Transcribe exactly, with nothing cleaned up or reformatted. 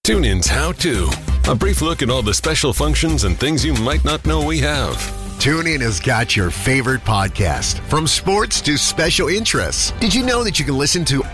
TuneIn's How To. A brief look at all the special functions and things you might not know we have. TuneIn has got your favorite podcast, from sports to special interests. Did you know that you can listen to